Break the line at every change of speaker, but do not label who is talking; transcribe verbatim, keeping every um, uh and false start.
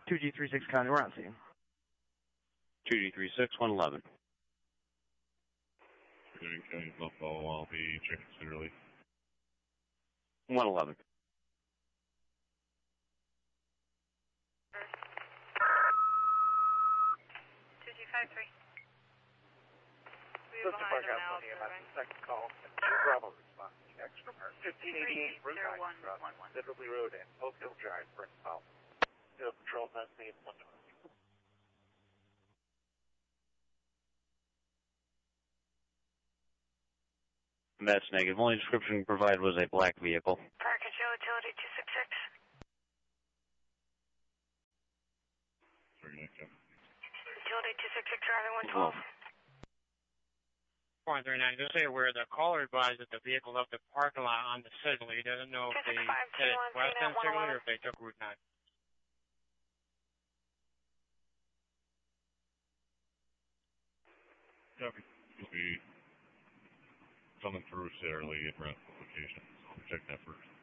two G three six County, we're on scene.
two G three six, one eleven.
County Buffalo, I'll be checking Cinderly.
one eleven.
two G five three.
Sister Park out twenty, about the second call. two Bravo response. Extra mark. fifteen eighty-eight Route nine Cross. Sidley Road and Oak Hill Drive, Brent South. Hill Patrol, that's me, it's one two.
That's negative. Only description provided was a black vehicle.
Park and Show Utility two six six.
Sorry, next up.
Utility two six six, driving one twelve.
four three nine, just say where the caller advised that the vehicle left the parking lot on the signal. He doesn't know if they headed west end signal or if they took Route nine.
Copy. You'll be coming through Sarah Lee at Brent location. So check that first.